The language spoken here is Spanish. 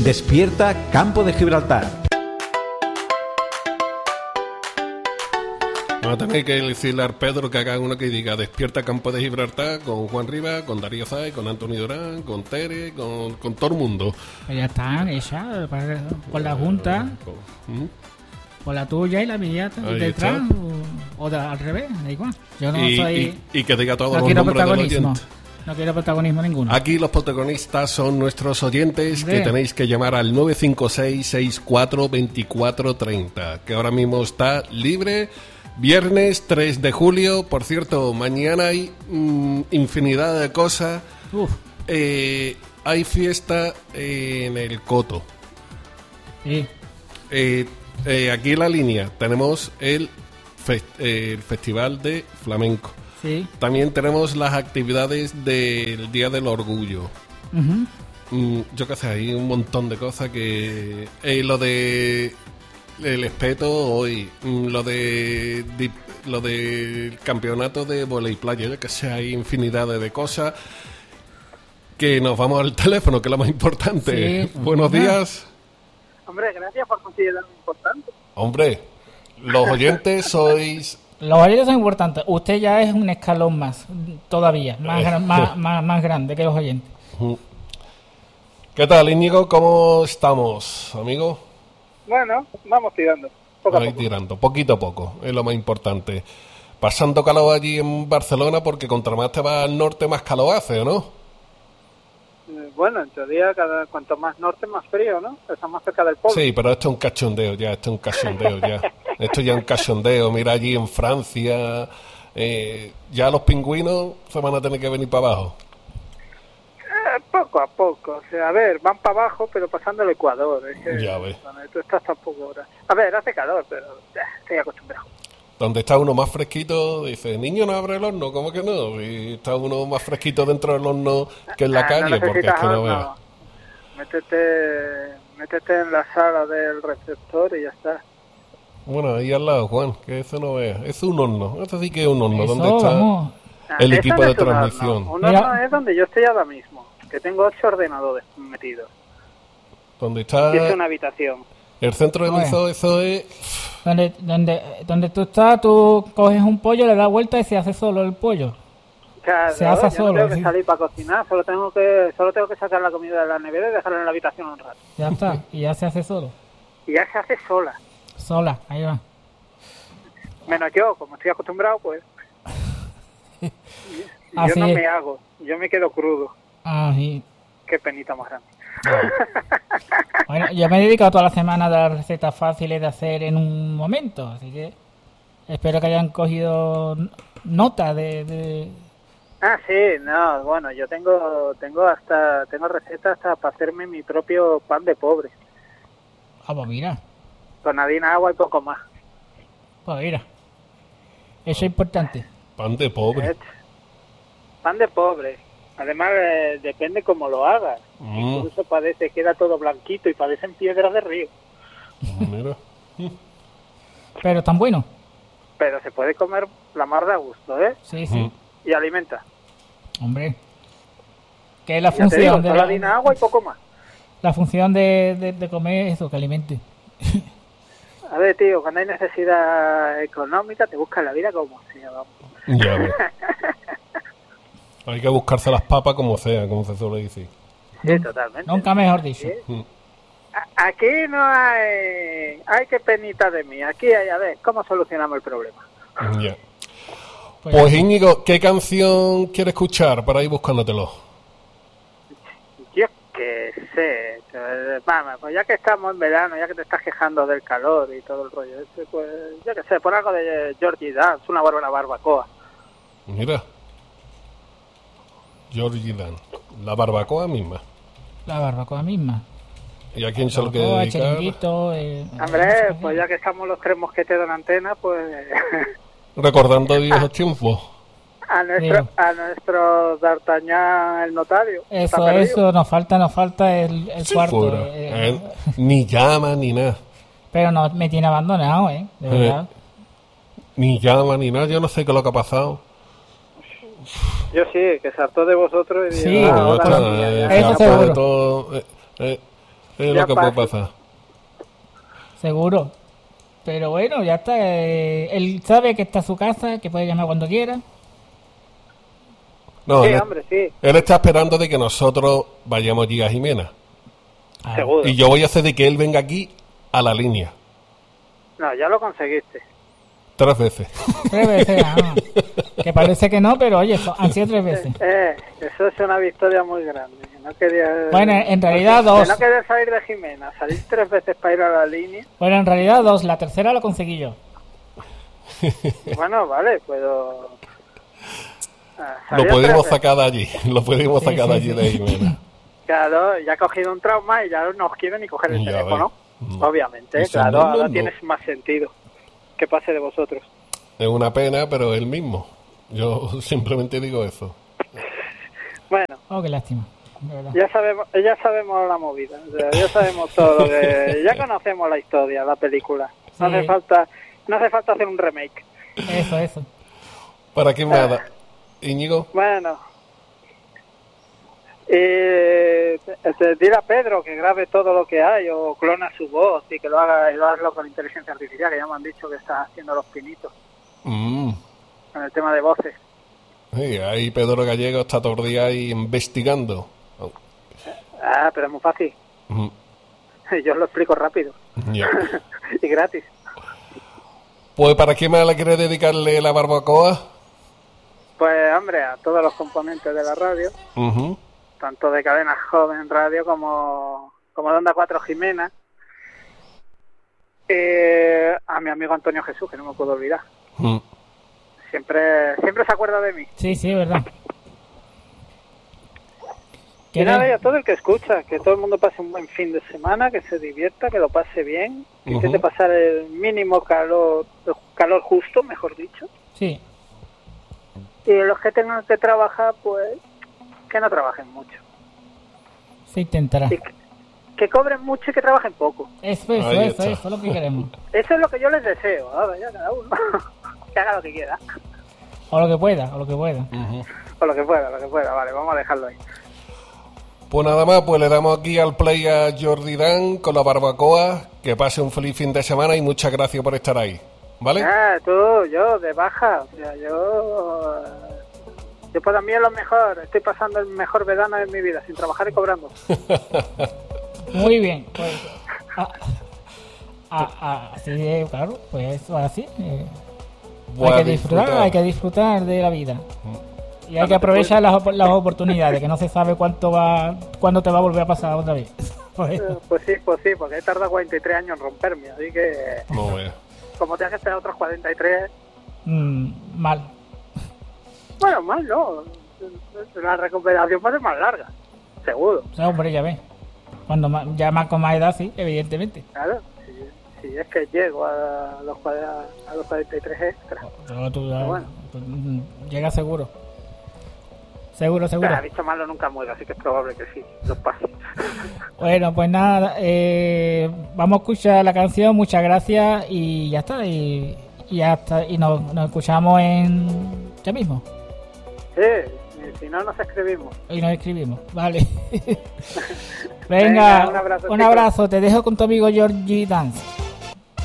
Despierta Campo de Gibraltar. Vamos a tener que decirle a Pedro que haga uno que diga Despierta Campo de Gibraltar con Juan Rivas, con Darío Sáez, con Antonio Durán, con Tere, con todo el mundo. Pues ya está, esa, con la junta, con la tuya y la mía detrás, o al revés, da igual. Yo no soy... Y que diga todos no los quiero nombres del protagonismo. oyente. No quiero protagonismo ninguno. Aquí los protagonistas son nuestros oyentes, Hombre. que tenéis que llamar al 956-64-2430, que ahora mismo está libre. Viernes 3 de julio, por cierto, mañana hay infinidad de cosas. Hay fiesta en el Coto. Sí. Aquí en la línea tenemos el Festival de Flamenco. Sí. También tenemos las actividades del Día del Orgullo. Yo qué sé, hay un montón de cosas que... lo de... El espeto hoy, lo del campeonato de volei playa, yo que sé, hay infinidad de cosas. Que nos vamos al teléfono, que es lo más importante. Sí, Buenos días. Hombre, gracias por considerarlo importante. Hombre, los oyentes sois... Los oyentes son importantes. Usted ya es un escalón más, todavía, más grande que los oyentes. ¿Qué tal, Íñigo? ¿Cómo estamos, amigo? Bueno, vamos tirando. Poco a Ahí poco. tirando, poquito a poco, es lo más importante. Pasando calor allí en Barcelona, porque contra más te vas al norte, más calor hace, ¿o no? Bueno, en teoría, cuanto más norte, más frío, ¿no? Está más cerca del polo. Sí, pero esto es un cachondeo ya, Esto ya es un cachondeo. Mira allí en Francia, ya los pingüinos se van a tener que venir para abajo. Poco a poco. O sea, a ver, van para abajo, pero pasando el Ecuador. Es que, Ya ves. donde tú estás tampoco ahora. A ver, hace calor, pero estoy acostumbrado. Donde está uno más fresquito, dice, niño, no abre el horno, ¿cómo que no? Y está uno más fresquito dentro del horno que en la calle, porque es que no veas. Métete en la sala del receptor y ya está. Bueno, ahí al lado, Juan, que eso no veas. Es un horno, eso sí que es un horno. Eso, ¿Dónde está vamos. el Eso equipo no de es un horno. transmisión? Un Mira. horno es donde yo estoy ahora mismo, que tengo 8 ordenadores metidos. ¿Dónde está Y es una habitación. el centro de Bueno. emisor? Eso es... Donde tú estás, tú coges un pollo, le das vuelta y se hace solo el pollo. Claro, Se hace yo solo, no tengo que sí. salir para cocinar, solo tengo que sacar la comida de la nevera y dejarla en la habitación un rato. Ya está, y ya se hace solo. Y ya se hace sola. Sola, ahí va. Menos yo, como estoy acostumbrado, pues... Así yo no es. me hago, yo me quedo crudo. Ah, sí. Qué penita más grande. Bueno, yo me he dedicado toda la semana a dar recetas fáciles de hacer en un momento, así que espero que hayan cogido nota de... Ah, sí, no, bueno, yo tengo recetas hasta para hacerme mi propio pan de pobre. Ah, pues mira, Con harina, agua y poco más. pues mira. Eso es importante. Pan de pobre. Pan de pobre. Además, depende cómo lo hagas. Incluso queda todo blanquito y parecen piedras de río. Mira. Pero tan bueno. Pero se puede comer la mar de a gusto, ¿eh? Sí, sí. Y alimenta. Hombre. Que es la Ya te digo, función de solo harina, agua y poco más. la función de comer eso, que alimente. A ver, tío, cuando hay necesidad económica, te buscas la vida como sea, vamos. Ya ves. Hay que buscarse las papas como sea, como se suele decir. Sí, totalmente. Nunca mejor dicho. Sí. Aquí no hay... Ay, qué penita de mí. Aquí hay, a ver, ¿cómo solucionamos el problema? Ya. Pues, Pues Íñigo, ¿qué canción quieres escuchar para ir buscándotelo? Yo qué sé. Vamos, pues ya que estamos en verano, ya que te estás quejando del calor y todo el rollo, pues yo qué sé, por algo de Georgie Dance, una buena barbacoa. Mira. Georgie Dan. La barbacoa misma. la barbacoa misma. ¿Y a quién se lo quiere Barbacoa, dedicar? chiringuito, Hombre, pues ya que estamos los tres mosqueteros en antena, pues Recordando viejos tiempos. a nuestro D'Artagnan, el notario. Está perdido. Eso, nos falta el cuarto. Fuera. Ni llama ni nada. Pero no me tiene abandonado, de verdad. Ni llama ni nada. Yo no sé qué es lo que ha pasado. Yo sí, que se hartó de vosotros y Sí, digo, Bueno, ahora está, sí, ya, eso ya. seguro. todo, Es Ya lo que pasa. puede pasar. Seguro. Pero bueno, ya está. Él sabe que está en su casa, que puede llamar cuando quiera. No, Sí, él, hombre, sí. él está esperando de que nosotros vayamos allí a Jimena. Ah, Seguro. Y yo voy a hacer de que él venga aquí a la línea. No, ya lo conseguiste. 3 veces. 3 veces, que parece que no, pero oye, han sido 3 veces. Eso es una victoria muy grande. Que no quería, Bueno, en realidad que 2. no quería salir de Jimena, salir 3 veces para ir a la línea. Bueno, en realidad 2. La tercera la conseguí yo. Bueno, vale, puedo... Lo pudimos sacar de allí. Lo pudimos Sí, sacar de sí, allí sí. de Jimena. Claro, ya ha cogido un trauma y ya no os quiere ni coger el Ya teléfono. ves. Obviamente, Dice, claro, no, ahora no. tienes más sentido. Que pase de vosotros. Es una pena, pero es el mismo. Yo simplemente digo eso. Bueno, Oh, qué lástima. De verdad. ya sabemos la movida. O sea, ya sabemos todo lo que... Ya conocemos la historia, la película. No Sí. hace falta hacer un remake. Eso. ¿Para qué me ha dado? Íñigo, Bueno, dile a Pedro que grabe todo lo que hay o clona su voz y que lo hazlo con inteligencia artificial, que ya me han dicho que está haciendo los pinitos en el tema de voces. sí, ahí Pedro Gallego está todo el día ahí investigando. Ah, pero es muy fácil. Mm, Yo os lo explico rápido ya. y gratis. Pues ¿para qué me la quiere dedicarle la barbacoa? Pues hombre, a todos los componentes de la radio, Ujú. tanto de Cadena Joven Radio como de Onda 4 Jimena, a mi amigo Antonio Jesús, que no me puedo olvidar. Mm. Siempre se acuerda de mí. Sí, es verdad. Y nada, y a todo el que escucha, que todo el mundo pase un buen fin de semana, que se divierta, que lo pase bien, que intente pasar el mínimo calor, el calor justo, mejor dicho. Sí. Y los que tengan que trabajar, pues, que no trabajen mucho. Se intentará. Y que cobren mucho y que trabajen poco. Eso Ahí es está. lo que queremos. Eso es lo que yo les deseo. Ahora ya cada uno que haga lo que quiera. O lo que pueda. Ujú. O lo que pueda. Vale, vamos a dejarlo ahí. Pues nada más, pues le damos aquí al play a Jordi Dan con la barbacoa. Que pase un feliz fin de semana y muchas gracias por estar ahí. ¿Vale? Yo de baja. O sea, yo para mí es lo mejor. Estoy pasando el mejor verano de mi vida, sin trabajar y cobrando. Muy bien. Pues, así, claro, pues eso así. Voy a Hay que disfrutar de la vida. Y hay que aprovechar las oportunidades, que no se sabe cuándo te va a volver a pasar otra vez. Pues eso. Pues sí, porque he tardado 43 años en romperme, así que Muy bien. como tenga que esperar otros 43, Mal. bueno, mal no, la recuperación va a ser más larga, seguro, O sea, hombre, ya ves. Ya más con más edad, sí, evidentemente. claro, si es que llego a los 43 extras. Pero tú, Bueno. llega seguro. Seguro. Pero ha visto malo nunca muere, así que es probable que sí, los pase. Bueno, pues nada, vamos a escuchar la canción, muchas gracias y ya está. Y nos escuchamos ya mismo. Sí, y si no nos escribimos. Y nos escribimos, vale. Venga, un abrazo, un chicos. abrazo, te dejo con tu amigo Georgie Dance.